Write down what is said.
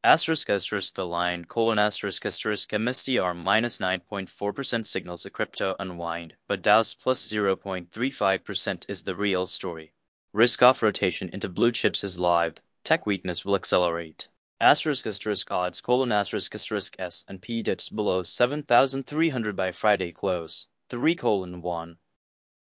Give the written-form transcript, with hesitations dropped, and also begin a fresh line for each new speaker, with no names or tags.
The line, MSTR minus 9.4% signals a crypto unwind, but Dow's plus 0.35% is the real story. Risk-off rotation into blue chips is live. Tech weakness will accelerate. Odds, S&P dips below 7,300 by Friday close. 3:1.